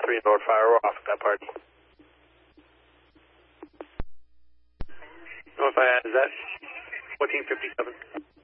3 North Fire, we're off at that party. North Fire, is that 1457?